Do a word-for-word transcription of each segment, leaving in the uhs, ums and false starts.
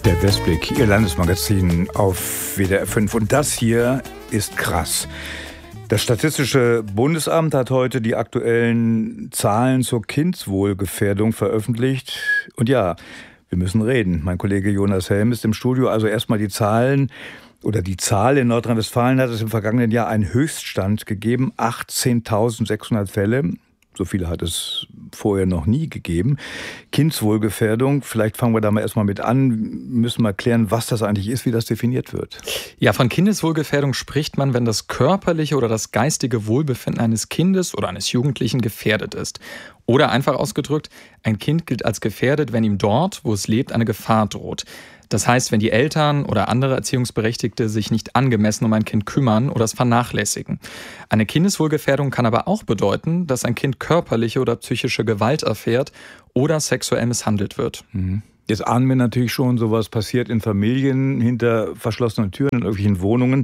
Der Westblick, Ihr Landesmagazin auf W D R fünf. Und das hier ist krass. Das Statistische Bundesamt hat heute die aktuellen Zahlen zur Kindeswohlgefährdung veröffentlicht. Und ja, wir müssen reden. Mein Kollege Jonas Helm ist im Studio. Also erstmal die Zahlen oder die Zahl in Nordrhein-Westfalen hat es im vergangenen Jahr einen Höchststand gegeben. achtzehntausendsechshundert Fälle. So viele hat es vorher noch nie gegeben. Kindeswohlgefährdung, vielleicht fangen wir da mal erstmal mit an, müssen wir klären, was das eigentlich ist, wie das definiert wird. Ja, von Kindeswohlgefährdung spricht man, wenn das körperliche oder das geistige Wohlbefinden eines Kindes oder eines Jugendlichen gefährdet ist. Oder einfach ausgedrückt, ein Kind gilt als gefährdet, wenn ihm dort, wo es lebt, eine Gefahr droht. Das heißt, wenn die Eltern oder andere Erziehungsberechtigte sich nicht angemessen um ein Kind kümmern oder es vernachlässigen. Eine Kindeswohlgefährdung kann aber auch bedeuten, dass ein Kind körperliche oder psychische Gewalt erfährt oder sexuell misshandelt wird. Mhm. Jetzt ahnen wir natürlich schon, sowas passiert in Familien, hinter verschlossenen Türen, in irgendwelchen Wohnungen,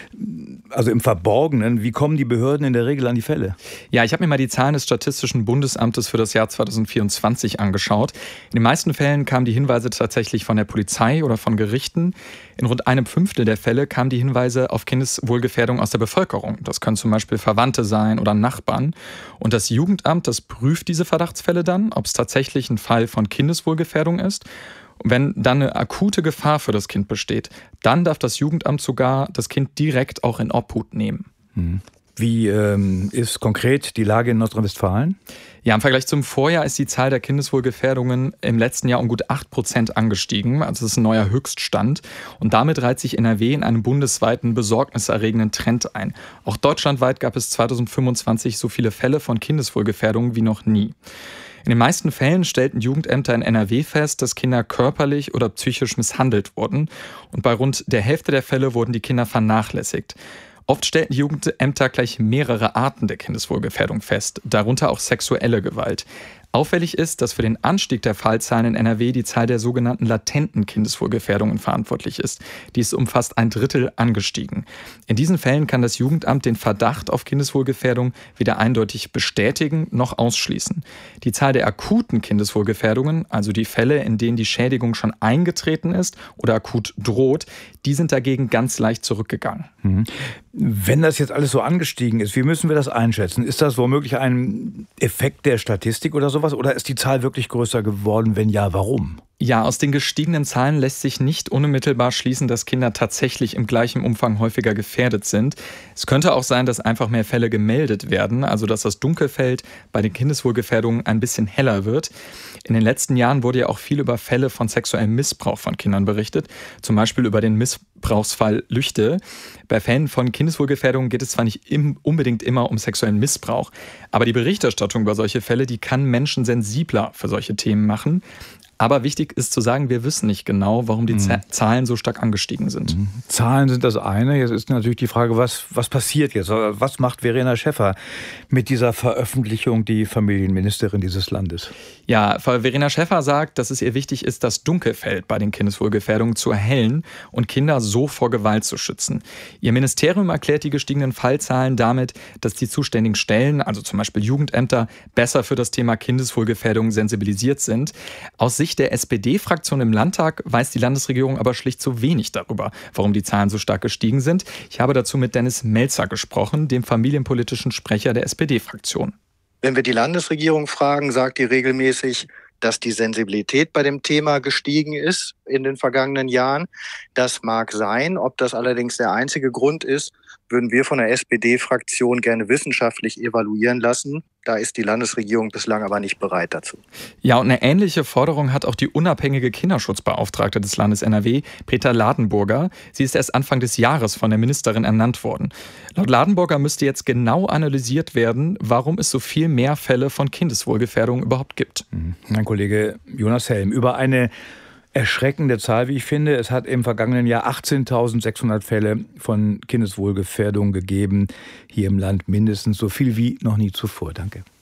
also im Verborgenen. Wie kommen die Behörden in der Regel an die Fälle? Ja, ich habe mir mal die Zahlen des Statistischen Bundesamtes für das Jahr zweitausendvierundzwanzig angeschaut. In den meisten Fällen kamen die Hinweise tatsächlich von der Polizei oder von Gerichten. In rund einem Fünftel der Fälle kamen die Hinweise auf Kindeswohlgefährdung aus der Bevölkerung. Das können zum Beispiel Verwandte sein oder Nachbarn. Und das Jugendamt, das prüft diese Verdachtsfälle dann, ob es tatsächlich ein Fall von Kindeswohlgefährdung ist. Und wenn dann eine akute Gefahr für das Kind besteht, dann darf das Jugendamt sogar das Kind direkt auch in Obhut nehmen. Wie ähm, ist konkret die Lage in Nordrhein-Westfalen? Ja, im Vergleich zum Vorjahr ist die Zahl der Kindeswohlgefährdungen im letzten Jahr um gut acht Prozent angestiegen. Also das ist ein neuer Höchststand. Und damit reiht sich N R W in einen bundesweiten besorgniserregenden Trend ein. Auch deutschlandweit gab es zweitausendfünfundzwanzig so viele Fälle von Kindeswohlgefährdung wie noch nie. In den meisten Fällen stellten Jugendämter in N R W fest, dass Kinder körperlich oder psychisch misshandelt wurden. Und bei rund der Hälfte der Fälle wurden die Kinder vernachlässigt. Oft stellten die Jugendämter gleich mehrere Arten der Kindeswohlgefährdung fest, darunter auch sexuelle Gewalt. Auffällig ist, dass für den Anstieg der Fallzahlen in N R W die Zahl der sogenannten latenten Kindeswohlgefährdungen verantwortlich ist. Die ist um fast ein Drittel angestiegen. In diesen Fällen kann das Jugendamt den Verdacht auf Kindeswohlgefährdung weder eindeutig bestätigen noch ausschließen. Die Zahl der akuten Kindeswohlgefährdungen, also die Fälle, in denen die Schädigung schon eingetreten ist oder akut droht, die sind dagegen ganz leicht zurückgegangen. Mhm. Wenn das jetzt alles so angestiegen ist, wie müssen wir das einschätzen? Ist das womöglich ein Effekt der Statistik oder sowas? Oder ist die Zahl wirklich größer geworden? Wenn ja, warum? Ja, aus den gestiegenen Zahlen lässt sich nicht unmittelbar schließen, dass Kinder tatsächlich im gleichen Umfang häufiger gefährdet sind. Es könnte auch sein, dass einfach mehr Fälle gemeldet werden, also dass das Dunkelfeld bei den Kindeswohlgefährdungen ein bisschen heller wird. In den letzten Jahren wurde ja auch viel über Fälle von sexuellem Missbrauch von Kindern berichtet, zum Beispiel über den Missbrauchsfall Lüchte. Bei Fällen von Kindeswohlgefährdung geht es zwar nicht im, unbedingt immer um sexuellen Missbrauch, aber die Berichterstattung über solche Fälle, die kann Menschen sensibler für solche Themen machen. Aber wichtig ist zu sagen, wir wissen nicht genau, warum die mhm. Zahlen so stark angestiegen sind. Mhm. Zahlen sind das eine. Jetzt ist natürlich die Frage, was, was passiert jetzt? Was macht Verena Schäffer mit dieser Veröffentlichung, die Familienministerin dieses Landes? Ja, Verena Schäffer sagt, dass es ihr wichtig ist, das Dunkelfeld bei den Kindeswohlgefährdungen zu erhellen und Kinder so vor Gewalt zu schützen. Ihr Ministerium erklärt die gestiegenen Fallzahlen damit, dass die zuständigen Stellen, also zum Beispiel Jugendämter, besser für das Thema Kindeswohlgefährdung sensibilisiert sind. Aus Sicht der S P D-Fraktion im Landtag weiß die Landesregierung aber schlicht zu wenig darüber, warum die Zahlen so stark gestiegen sind. Ich habe dazu mit Dennis Melzer gesprochen, dem familienpolitischen Sprecher der S P D-Fraktion. Wenn wir die Landesregierung fragen, sagt die regelmäßig, dass die Sensibilität bei dem Thema gestiegen ist in den vergangenen Jahren. Das mag sein. Ob das allerdings der einzige Grund ist, würden wir von der S P D-Fraktion gerne wissenschaftlich evaluieren lassen. Da ist die Landesregierung bislang aber nicht bereit dazu. Ja, und eine ähnliche Forderung hat auch die unabhängige Kinderschutzbeauftragte des Landes N R W, Petra Ladenburger. Sie ist erst Anfang des Jahres von der Ministerin ernannt worden. Laut Ladenburger müsste jetzt genau analysiert werden, warum es so viel mehr Fälle von Kindeswohlgefährdung überhaupt gibt. Mein Kollege Jonas Helm über eine erschreckende Zahl, wie ich finde. Es hat im vergangenen Jahr achtzehntausendsechshundert Fälle von Kindeswohlgefährdung gegeben. Hier im Land mindestens so viel wie noch nie zuvor. Danke.